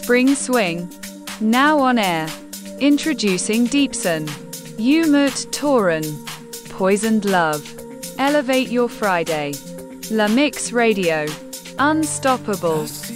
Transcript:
Spring Swing. Now on air. Introducing Deepson. Umut Toran. Poisoned Love. Elevate your Friday. La Mix Radio. Unstoppable.